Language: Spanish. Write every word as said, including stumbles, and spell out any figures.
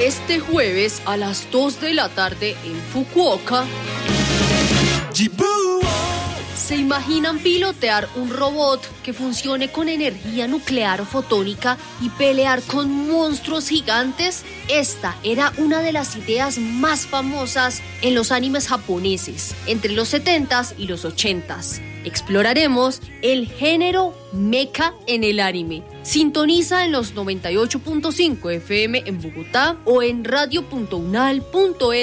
este jueves a las dos de la tarde en Fukuoka. ¿Se imaginan pilotear un robot que funcione con energía nuclear o fotónica y pelear con monstruos gigantes? Esta era una de las ideas más famosas en los animes japoneses, entre los setentas y los ochentas. Exploraremos el género mecha en el anime. Sintoniza en los noventa y ocho punto cinco F M en Bogotá o en radio punto unal punto e